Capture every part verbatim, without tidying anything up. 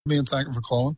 Me and thank you for calling.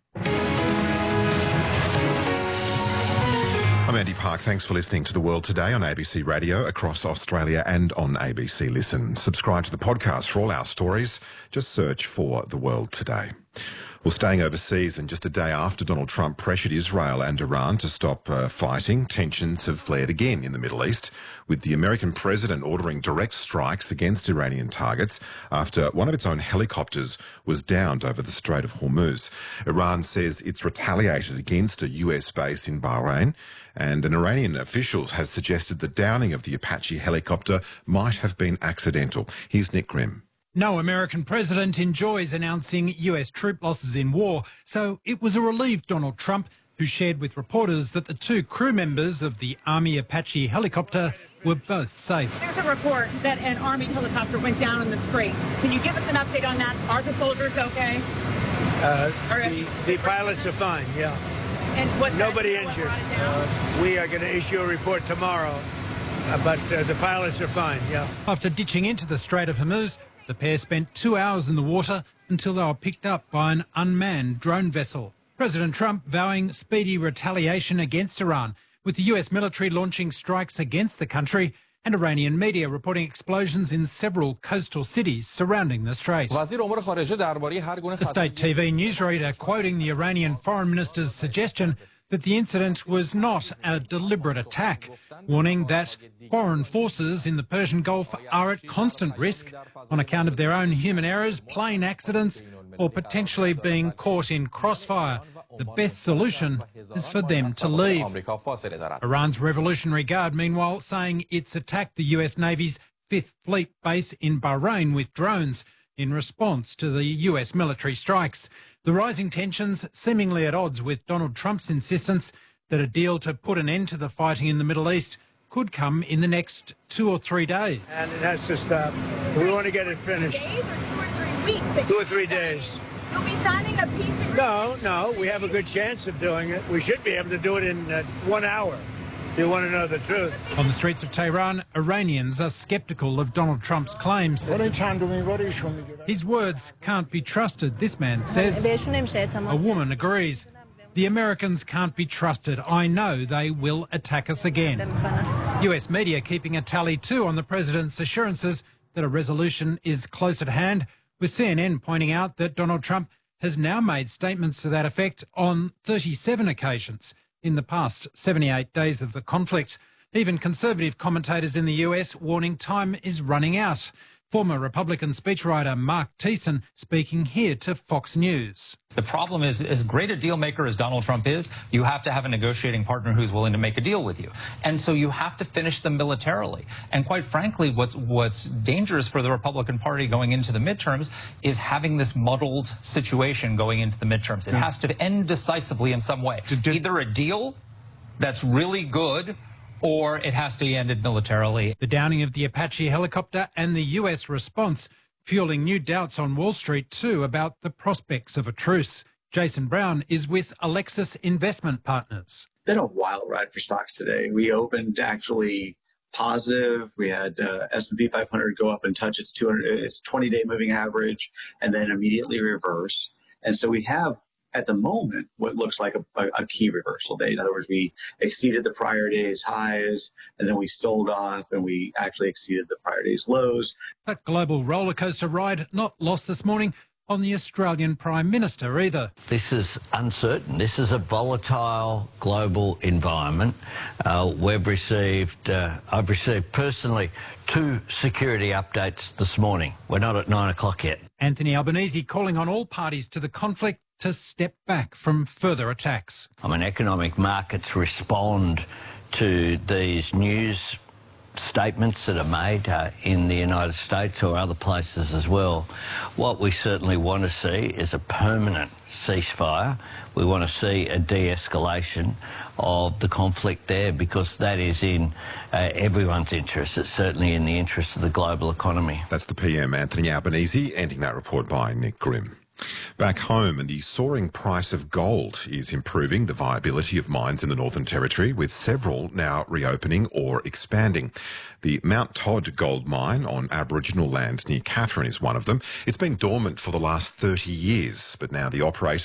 I'm Andy Park. Thanks for listening to The World Today on A B C Radio across Australia and on A B C Listen. Subscribe to the podcast for all our stories. Just search for The World Today. Well, staying overseas, and just a day after Donald Trump pressured Israel and Iran to stop uh, fighting, tensions have flared again in the Middle East, with the American president ordering direct strikes against Iranian targets after one of its own helicopters was downed over the Strait of Hormuz. Iran says it's retaliated against a U S base in Bahrain, and an Iranian official has suggested the downing of the Apache helicopter might have been accidental. Here's Nick Grimm. No American president enjoys announcing U S troop losses in war, so it was a relieved Donald Trump who shared with reporters that the two crew members of the Army Apache helicopter were both safe. There's a report that an Army helicopter went down in the Strait. Can you give us an update on that? Are the soldiers okay? Uh, the, the pilots are fine, yeah. And what's Nobody that, injured. Uh, we are going to issue a report tomorrow, uh, but uh, the pilots are fine, yeah. After ditching into the Strait of Hormuz, the pair spent two hours in the water until they were picked up by an unmanned drone vessel. President Trump vowing speedy retaliation against Iran, with the U S military launching strikes against the country and Iranian media reporting explosions in several coastal cities surrounding the strait. The state T V newsreader quoting the Iranian foreign minister's suggestion that the incident was not a deliberate attack, warning that foreign forces in the Persian Gulf are at constant risk on account of their own human errors, plane accidents, or potentially being caught in crossfire. The best solution is for them to leave. Iran's Revolutionary Guard, meanwhile, saying it's attacked the U S Navy's Fifth Fleet base in Bahrain with drones in response to the U S military strikes. The rising tensions seemingly at odds with Donald Trump's insistence that a deal to put an end to the fighting in the Middle East could come in the next two or three days. And it has to stop. We want to get it finished. Days or two or three weeks? Two or three days. You'll be signing a peace agreement? No, no, we have a good chance of doing it. We should be able to do it in uh, one hour. You want to know the truth. On the streets of Tehran, Iranians are sceptical of Donald Trump's claims. His words can't be trusted, this man says. A woman agrees. The Americans can't be trusted. I know they will attack us again. U S media keeping a tally too on the president's assurances that a resolution is close at hand, with C N N pointing out that Donald Trump has now made statements to that effect on thirty-seven occasions in the past seventy-eight days of the conflict. Even conservative commentators in the U S warning time is running out. Former Republican speechwriter Mark Thiessen speaking here to Fox News. The problem is, as great a deal maker as Donald Trump is, you have to have a negotiating partner who's willing to make a deal with you. And so you have to finish them militarily. And quite frankly, what's what's dangerous for the Republican Party going into the midterms is having this muddled situation going into the midterms. It has to end decisively in some way. Either a deal that's really good, or it has to be ended militarily. The downing of the Apache helicopter and the U S response fueling new doubts on Wall Street too about the prospects of a truce. Jason Brown is with Alexis Investment Partners. It's been a wild ride for stocks today. We opened actually positive. We had uh, S and P five hundred go up and touch its two hundred, its twenty-day moving average, and then immediately reverse. And so we have, at the moment, what looks like a, a, a key reversal day. In other words, we exceeded the prior day's highs, and then we sold off, and we actually exceeded the prior day's lows. That global rollercoaster ride not lost this morning on the Australian Prime Minister either. This is uncertain. This is a volatile global environment. Uh, we've received, uh, I've received personally two security updates this morning. We're not at nine o'clock yet. Anthony Albanese calling on all parties to the conflict to step back from further attacks. I mean, economic markets respond to these news statements that are made uh, in the United States or other places as well. What we certainly want to see is a permanent ceasefire. We want to see a de-escalation of the conflict there, because that is in uh, everyone's interest. It's certainly in the interest of the global economy. That's the P M, Anthony Albanese, ending that report by Nick Grimm. Back home, and the soaring price of gold is improving the viability of mines in the Northern Territory, with several now reopening or expanding. The Mount Todd gold mine on Aboriginal land near Katherine is one of them. It's been dormant for the last thirty years, but now the operator